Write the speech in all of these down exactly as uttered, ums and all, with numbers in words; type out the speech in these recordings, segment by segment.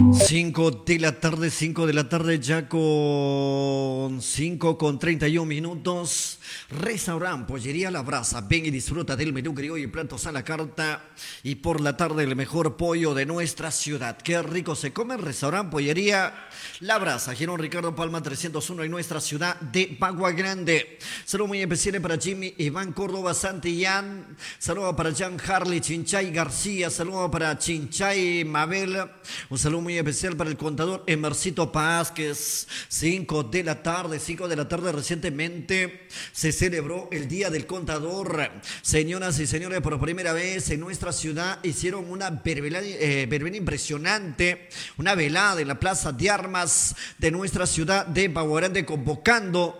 Cinco de la tarde, cinco de la tarde ya con cinco con treinta y un minutos. Restaurante Pollería La Brasa. Ven y disfruta del menú criollo y platos a la carta. Y por la tarde el mejor pollo de nuestra ciudad. Qué rico se come. Restaurante Pollería La Brasa. Girón Ricardo Palma trescientos uno en nuestra ciudad de Bagua Grande. Saludos muy especiales para Jimmy Iván Córdoba Santillán. Saludos para Jan Harley Chinchay García. Saludos para Chinchay Mabel. Un saludo muy especial para el contador Emercito Pázquez. cinco de la tarde, cinco de la tarde recientemente se celebró el Día del Contador. Señoras y señores, por primera vez en nuestra ciudad hicieron una verbena, eh, verbena impresionante, una velada en la Plaza de Armas de nuestra ciudad de Bagua Grande, convocando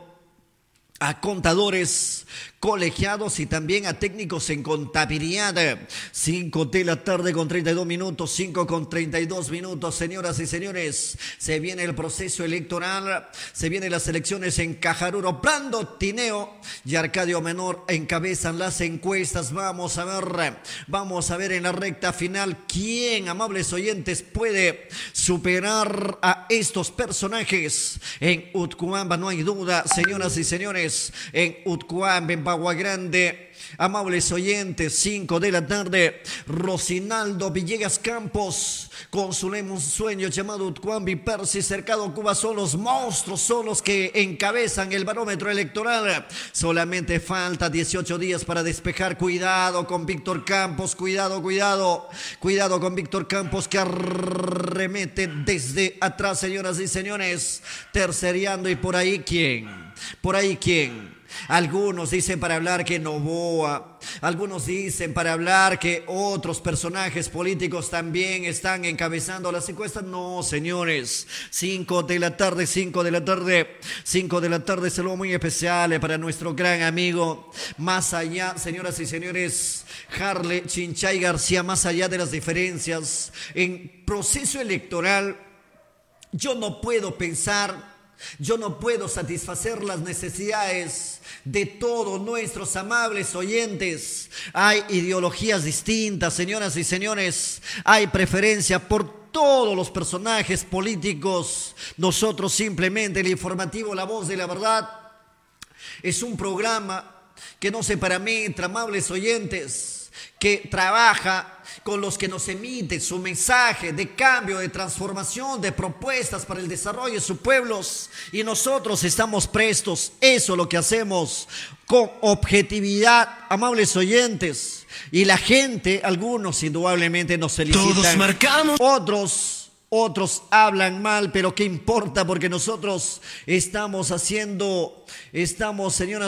a contadores, colegiados y también a técnicos en contabilidad. cinco de la tarde con treinta y dos minutos, cinco con treinta y dos minutos, señoras y señores. Se viene el proceso electoral, se vienen las elecciones en Cajaruro. Brando Tineo y Arcadio Menor encabezan las encuestas. Vamos a ver, vamos a ver en la recta final quién, amables oyentes, puede superar a estos personajes. En Utcuamba no hay duda, señoras y señores. En Utcuamba, en Bagua Grande, amables oyentes, cinco de la tarde, Rosinaldo Villegas Campos, con su lema un sueño llamado Utcuamba y Percy Cercado Cuba son los monstruos, son los que encabezan el barómetro electoral. Solamente falta dieciocho días para despejar. Cuidado con Víctor Campos, cuidado, cuidado, cuidado con Víctor Campos, que arremete desde atrás, señoras y señores, tercereando. Y por ahí, ¿quién? Por ahí, ¿quién? Algunos dicen para hablar que Novoa, algunos dicen para hablar que otros personajes políticos también están encabezando las encuestas. No, señores, cinco de la tarde, cinco de la tarde, cinco de la tarde, saludo muy especial para nuestro gran amigo, más allá, señoras y señores, Harley Chinchay García. Más allá de las diferencias en proceso electoral, yo no puedo pensar, yo no puedo satisfacer las necesidades de todos nuestros amables oyentes. Hay ideologías distintas, señoras y señores. Hay preferencia por todos los personajes políticos. Nosotros simplemente, el informativo La Voz de la Verdad, es un programa que no se parametra, amables oyentes, que trabaja con los que nos emite su mensaje de cambio, de transformación, de propuestas para el desarrollo de sus pueblos. Y nosotros estamos prestos, eso es lo que hacemos, con objetividad, amables oyentes. Y la gente, algunos indudablemente nos felicitan. Todos marcamos. Otros, otros hablan mal, pero ¿qué importa? Porque nosotros estamos haciendo, estamos, señoras